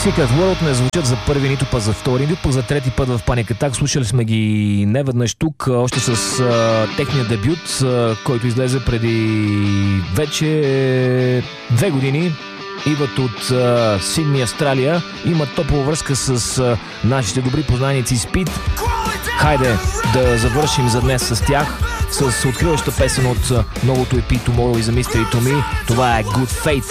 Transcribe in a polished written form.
Secret World не звучат за първи, нито път за втори, нито пък за трети път в Panic Attack. Слушали сме ги неведнъж тук, още с техния дебют, който излезе преди вече 2 години. Идват от Сидни, Австралия. Имат топла връзка с нашите добри познайници Speed. Хайде да завършим за днес с тях, с откриваща песен от новото EP Tomorrow is a Mystery to Me. Това е Good Fate.